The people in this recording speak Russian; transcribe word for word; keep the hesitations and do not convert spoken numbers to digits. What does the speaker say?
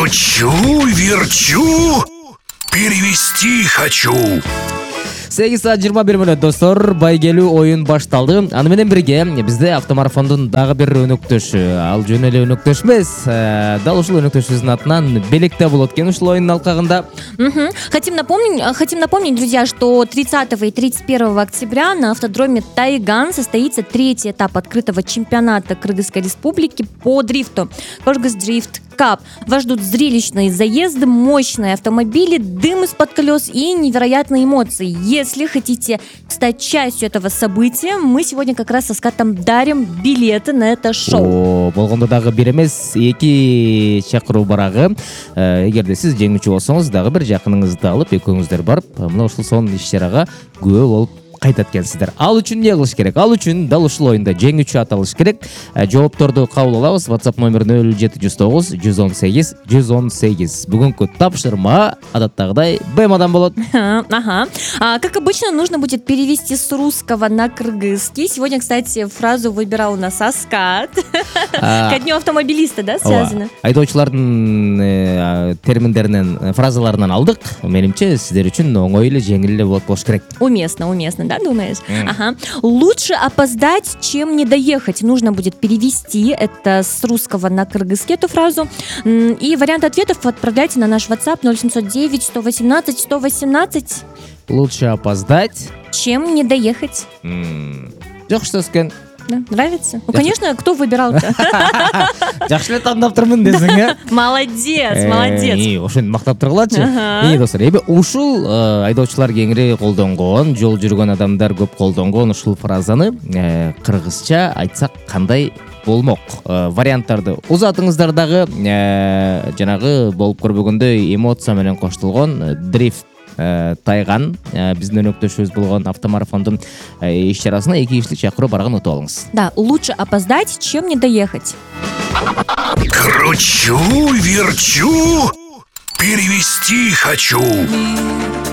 Кручу, верчу, перевести хочу. сегиз саат жыйырма бир мүнөт достор, байгелүү оюн башталды. Аны менен бирге бизде автомарафондун дагы бир өнөктөшү, ал жөн эле өнөктөш эмес, дал ушул өнөктөшүбүздүн атынан Белекте болот экен ушул оюндун алкагында. Угу. Хотим напомнить, хотим напомнить, друзья, что тридцатого и тридцать первого октября на автодроме Тайган состоится третий этап открытого чемпионата Кыргызской республики по дрифту. Кыргыз Дрифт Кап. Вас ждут зрелищные заезды, мощные автомобили, дым из-под колес и невероятные эмоции. Если хотите стать частью этого события, мы сегодня как раз со Скатом дарим билеты на это шоу. О, болгондо дагы бир эмес, эки чакыруу барагы. Эгерде сиз жеңүүчү болсоңуз, дагы бир жакыныңызды алып, экөөңүздөр барып, мына ушул сонун иш-чарага күбө болуп кайтат экенсиздер. Ал үчүн эмне кылыш керек? Ал үчүн дал ушул оюнда жеңүүчү аталыш керек. Жоопторду кабыл алабыз. WhatsApp номер нөл жети жүз тогуз жүз он сегиз жүз он сегиз. Бүгүнкү тапшырма адаттагыдай Б-мадан болот. Ага. А, как обычно, нужно будет перевести с русского на кыргызский. Сегодня, кстати, фразу выбирал у нас Аскат. Ко дню автомобилиста, да, связано? Айдоочулардын терминдеринен, фразаларынан алдык. Менимче, сиздер үчүн оңой эле, жеңил эле болот болуш керек. Уместно, уместно, да, думаешь? Mm. Ага. Лучше опоздать, чем не доехать. Нужно будет перевести это с русского на кыргызский, эту фразу. И вариант ответов отправляйте на наш WhatsApp ноль семьсот девять сто восемнадцать сто восемнадцать. Лучше опоздать, чем не доехать. Жок что экен. Да, нравится? Ну, конечно, кто выбирал-то? Жакшы эле тандап-турмун десең, э? Молодец, молодец. Ии, ошентип мактап тургулачы. Ии, достор, эми ушул айдоочулар кеңири колдонгон, жол жүргөн адамдар көп колдонгон ушул фразаны кыргызча айтсак кандай болмок? Варианттарды узатыңыздар дагы, жанагы болуп көрбөгөндөй эмоция менен коштолгон дрифт Тайган биздин өнөктөшүбүз болгон автомарафондун иш-чарасына эки кишилик чакыруу барган утуп алыңыз. Да, лучше опоздать, чем не доехать. Кручу, верчу, перевести хочу.